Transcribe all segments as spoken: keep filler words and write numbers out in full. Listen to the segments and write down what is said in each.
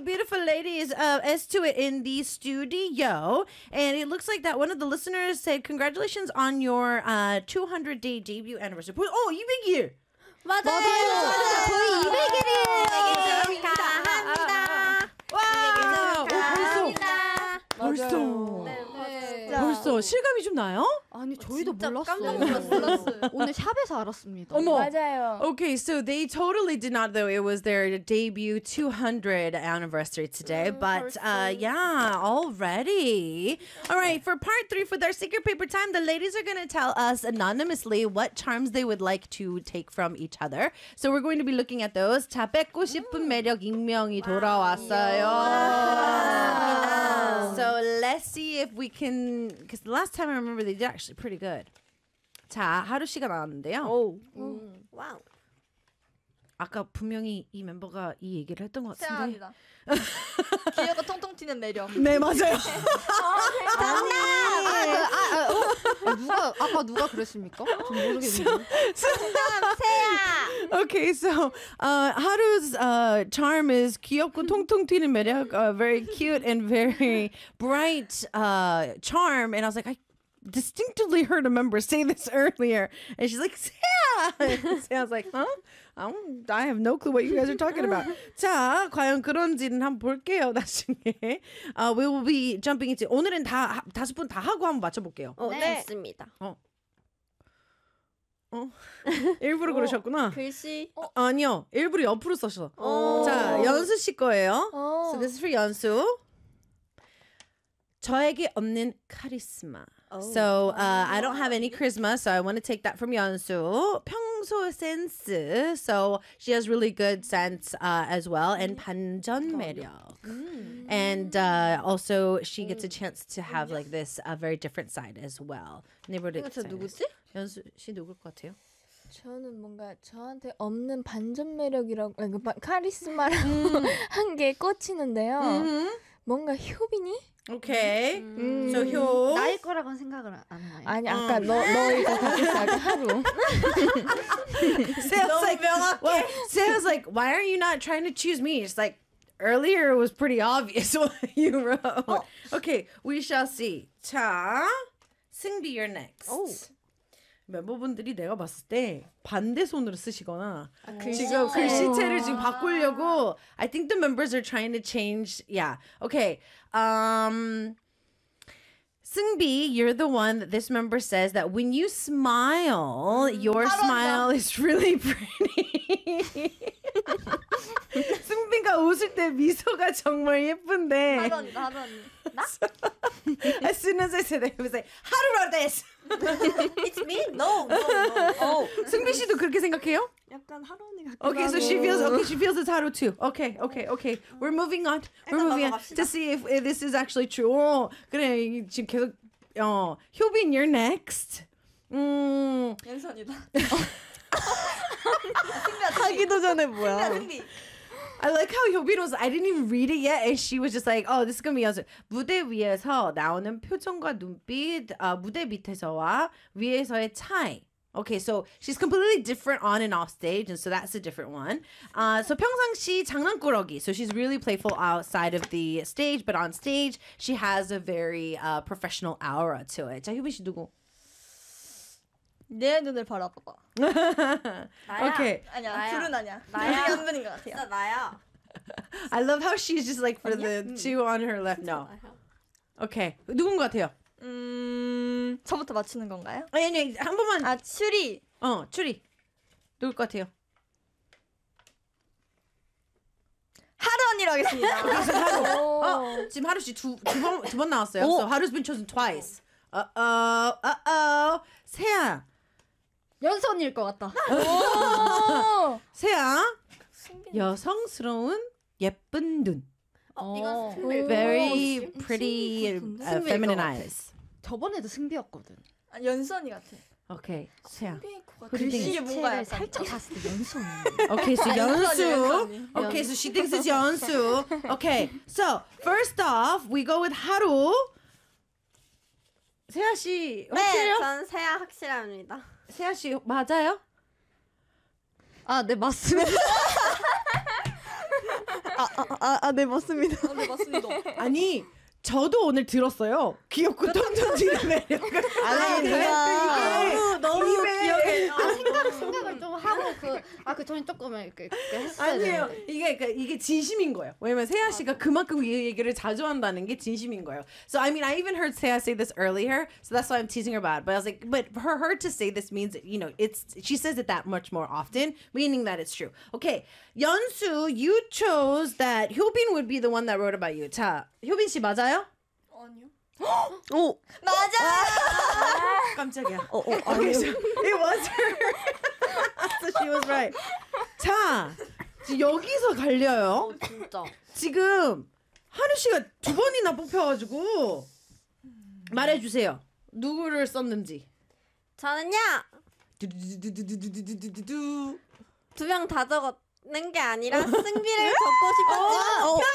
beautiful ladies uh, S to it in the studio. And it looks like that one of the listeners said, congratulations on your uh, two hundred day debut anniversary. Oh, 이백 일! 맞아요. 맞아요. 저희 이백 일이에요. 축하합니다. 와! 벌써. 벌써. 네, 벌써 실감이 좀 나요? 아니 저희도 몰랐어요. 깜짝 놀랐어요. 오늘 샵에서 알았습니다. 어머. 맞아요. Okay, so they totally did not know it was their debut two hundred anniversary today. Mm, but uh, yeah, already. All right, for part three, for their secret paper time, the ladies are going to tell us anonymously what charms they would like to take from each other. So we're going to be looking at those. 자, 뺏고 싶은 매력 익명이 돌아왔어요. So let's see if we can, because the last time I remember they did actually pretty good. 자, 하루 씨가 나왔는데요. 오. 음. 와우. 아까 분명히 이 멤버가 이 얘기를 했던 것 같은데. 세아입니다. 귀여고 통통 튀는 매력. 네, 맞아요. 아니, 아, 아, 아, 어? 아, 누가 아까 누가 그랬습니까? 전 모르겠는데. 세아. Okay, so uh, 하루's uh, charm is 귀엽고 통통 튀는 매력, uh, very cute and very bright uh, charm. And I was like, I distinctively heard a member say this earlier. And she's like, Seah! I was like, huh? I, don't, I have no clue what you guys are talking about. 자, 과연 그런지는 한번 볼게요, 나중에. Uh, we will be jumping into, 오늘은 다, 다섯 분 다 하고 한번 맞춰볼게요. 어, 네. 좋습니다. 어. 어? 일부러 어, 그러셨구나. 글씨. 어, 아니요. 일부러 옆으로 써서. 오. 자, 연수 씨 거예요. 오. So this is for 연수. 저에게 없는 카리스마. Oh. So uh, I don't have any charisma, so I want to take that from 연수. 평소 센스. So she has really good sense uh, as well. And 반전 매력. Mm. And uh, also she gets a chance to have like this uh, very different side as well. 이거 저 누구지? 연수 씨 누굴 것 같아요? 저는 뭔가 저한테 없는 반전 매력이라고 아니, 그 바- 카리스마라고 한 게 꽂히는데요. 뭔가 효빈이? Okay. 음. So 효. 나일 거라고는 생각을 안 해요. 아니 아까 너 너희가 같았어 아까 하루. Sarah's like, well, Sarah's like, why are you not trying to choose me? It's like, earlier it was pretty obvious what you wrote. Okay, we shall see. 자, 승비, you're next. 오. 멤버분들이 내가 봤을 때 반대 손으로 쓰시거나 글씨체. 지금 글씨체를 지금 바꾸려고 I think the members are trying to change. Yeah. Okay. Um 승비, you're the one that this member says that when you smile, your smile is really pretty. 승비가 웃을 때 미소가 정말 예쁜데. 하루 언니, 하루 언니. 나? As soon as I said it, it was like, 하루 wrote this. It's me? No, no, no. Oh. 승비 씨도 그렇게 생각해요? 약간 하루 언니 같기도 Okay, so she feels okay. She feels it's 하루 too. Okay, okay, okay. We're moving on. We're 일단 moving on 넘어갑시다. to see if, if this is actually true. 어, 그래 이게 지금 계속 어 효빈, you're next. 음, 연선이다. 하기도 전에 뭐야? 승비. I like how 효빈 was. I didn't even read it yet, and she was just like, "Oh, this is gonna be us." 무대 위에서 나오는 표정과 눈빛, 어, 무대 밑에서와 위에서의 차이. Okay, so she's completely different on and off stage, and so that's a different one. Uh, so 평상시 장난꾸러기. So she's really playful outside of the stage, but on stage she has a very uh, professional aura to it. 자, 효빈 씨 누구? 내 눈을 바라봐봐. 나야. Okay. 아니야, 나야. 둘은 아니야. 나야. 한 분인 것 같아요. 진짜 나야. I love how she's just like for the two on her left. No. Okay. 누군 것 같아요? 음, 저부터 맞추는 건가요? 아니, 아니, 한 번만. 아, 추리. 어, 추리. 누굴 것 같아요? 하루 언니로 하겠습니다. 그래서 하루. 어, 지금 하루 씨두두번 두 번 나왔어요. 오. So 하루's been chosen twice. Uh oh, uh oh. 세아, 연선일 것 같다. 세아. 여성스러운 예쁜 눈. 어, 이건 어. 승비. Very pretty, uh, 승비일 feminine 것 같아. eyes. 저번에도 승비였거든. 아, 연선이 같아. Okay, 세아. 글씨에 뭔가 약간 살짝 봤을 때 연선. Okay, so 연선이, 연수. 연선이. Okay, so she thinks it's 연수. Okay, so first off, we go with 하루. 세아 씨 확실해요? 네, 전 세아 확실합니다. 세아 씨 맞아요? 아, 네 맞습니다. 아, 아아네 맞습니다. 네 맞습니다. 아니 저도 오늘 들었어요. 귀엽고 통통 튀는 매력을. 아니 누가 너무 기억에 아, 생각 생각을 좀 하고 그 아 그 저는 조금 이렇게, 이렇게 했어야 아니에요. 되는데. 이게 그 이게 진심인 거예요. 왜냐면 세아 씨가 그만큼 이 얘기를 자주 한다는 게 진심인 거예요. So I mean, I even heard Seah say this earlier, so that's why I'm teasing her about it. But I was like, but for her to say this means, you know, it's she says it that much more often, meaning that it's true. Okay, 연수, you chose that 효빈 would be the one that wrote about you. 자, 효빈 씨 맞아요? 아니요. 오 맞아. 깜짝이야. 어, 어, Okay, 아니요. so it was her. So she was right. 자, 지금 여기서 갈려요. 진짜. 지금 하루 씨가 두 번이나 뽑혀가지고 말해주세요. 누구를 썼는지. 저는요 두두두두두두두두두. 두 명 다 적었는 게 아니라 승비를 적고 싶었지만 어.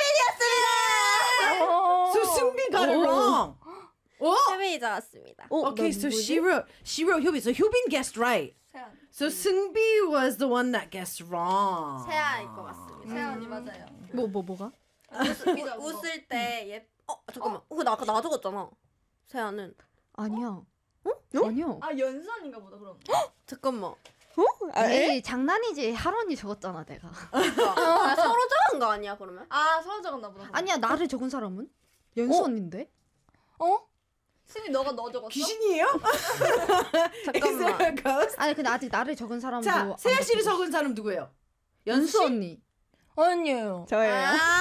So 승비 got it wrong. 어? 효빈이 적었습니다. 어, Okay, so she wrote she wrote 효빈. So 효빈 guessed right. 세안. So 승비 was the one that guessed wrong. 세아일 것 같습니다. 세안이 맞아요. 뭐 뭐 뭐가? 웃, 웃을 때 예. 어 잠깐만. 어, 나 아까 나 적었잖아. 세아는. 아니야. 어? 아니야. 아 연산인가 보다 그럼. 잠깐만. 아, 에? 에이 장난이지. 하론이 적었잖아 내가. 아, 서로 적은 거 아니야 그러면? 아 서로 적었나 보다. 아니야 나를 적은 사람은 연수 언니인데. 어? 승희 너가 너 적었어? 귀신이에요? Is 잠깐만. there a ghost? 아니 근데 아직 나를 적은 사람도. 자, 안 세아 씨를 적었어. 적은 사람 누구예요? 연수 언니. 아니에요. 저예요.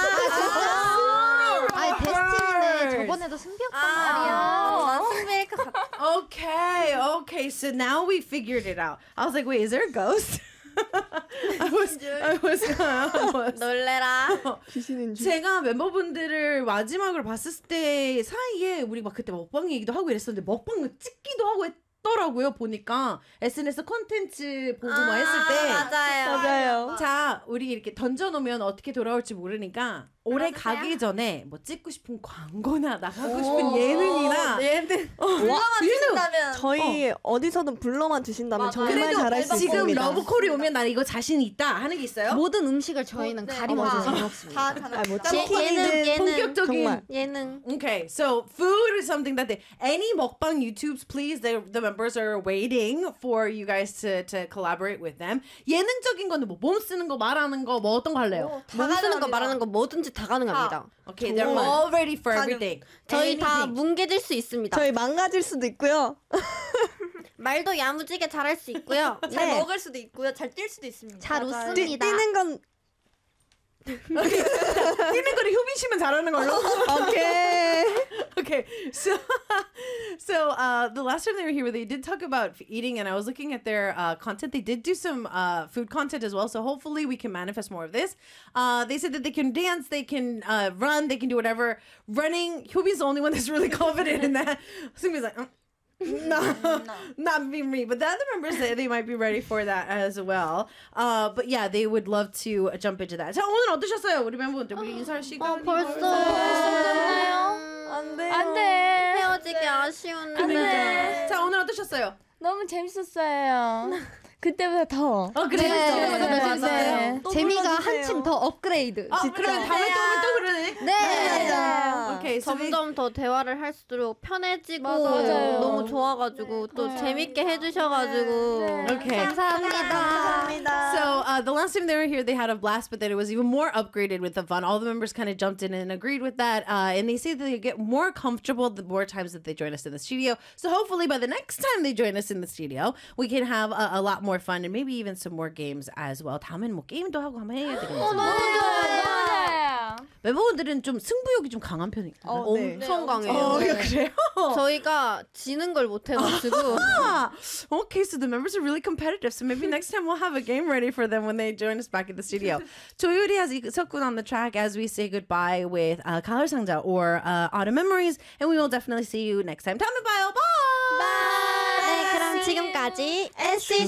아, 아니 데스티니는 저번에도 승비였단 말이야. 아, 난 승비일 것 같아. Okay, okay. So now we figured it out. I was like, wait, is there a ghost? I was, I was, I was. 놀래라. 귀신인 줄. 제가 멤버분들을 마지막으로 봤을 때 사이에 우리 막 그때 먹방 얘기도 하고 이랬었는데 먹방을 찍기도 하고 했더라고요. 보니까 에스엔에스 콘텐츠 보고 막 했을 때. 맞아요. 맞아요. 자, 우리 이렇게 던져놓으면 어떻게 돌아올지 모르니까 올해 그러세요? 가기 전에 뭐 찍고 싶은 광고나 나가고 싶은 예능이나 예능. 불러만 주신다면 저희 어. 디서든 불러만 주신다면 맞아. 정말 그래도 잘할 수 지금 있습니다. 러브콜이 오면 나 이거 자신 있다 하는 게 있어요? 모든 음식을 저희는 네. 가리면서 다- 먹습니다. 다 아, 뭐 예, 예능 짬뽕이든 예능 본격적인 정말. 예능. Okay, so food is something that they any mukbang YouTubes, please. The the members are waiting for you guys to to collaborate with them. 예능적인 거는 뭐 몸 쓰는 거 말하는 거 뭐 어떤 거 할래요? 몸 쓰는 거 말하는 거 뭐든지 다 가능합니다. Okay, they're 정말. all ready for 가능. everything. 저희 다 Anything. 뭉개질 수 있습니다. 저희 망가질 수도 있고요. 말도 야무지게 잘할 수 있고요. 잘 네. 먹을 수도 있고요. 잘 뛸 수도 있습니다. 잘 뛰, 웃습니다. 뛰는 건 뛰는 거를 효빈 씨만 잘하는 걸로. 오케이. Okay, so so uh, the last time they were here, they did talk about eating, and I was looking at their uh, content. They did do some uh, food content as well, so hopefully we can manifest more of this. Uh, they said that they can dance, they can uh, run, they can do whatever. Running, Hyobin's the only one that's really confident in that. Sumi's like, mm, no, not be me. But the other members say they might be ready for that as well. Uh, but yeah, they would love to jump into that. 자, 오늘 어떠셨어요, 우리 멤버분들? 우리 인사할 시간. 어, 벌써 안 돼요. 안 돼. 헤어지기 아쉬운데. 네. 자, 오늘 어떠셨어요? 너무 재밌었어요. 그때보다 더. 어, 그래. 네, 네, 네. 또 재미가 불러주세요. 한층 더 업그레이드. 아, 그러면 다음에 또 오면 또 그러네. 네. 맞아. 오케이, so we- 점점 더 대화를 할수록 편해지고 맞아요. 너무 좋아가지고 또 재밌게 해주셔가지고 Okay. 감사합니다. So uh, the last time they were here, they had a blast, but then it was even more upgraded with the fun. All the members kind of jumped in and agreed with that. Uh, and they say that they get more comfortable the more times that they join us in the studio. So hopefully by the next time they join us in the studio, we can have a, a lot more fun and maybe even some more games as well. 다음엔 뭐 게임도 하고 한번 해야 되겠네요. 너무 좋아요. 멤버분들은 좀 승부욕이 좀 강한 편인가요? 어, 네. 엄청 강해요. 어, 그래요? 저희가 지는 걸 못해가지고 Ah, okay, so the members are really competitive. So maybe next time we'll have a game ready for them when they join us back in the studio. 조유리 has Isokun on the track as we say goodbye with uh, 가을 상자 or uh, Autumn Memories. And we will definitely see you next time. 다음에 봐요. Bye! 네, 그럼 지금까지 에스씨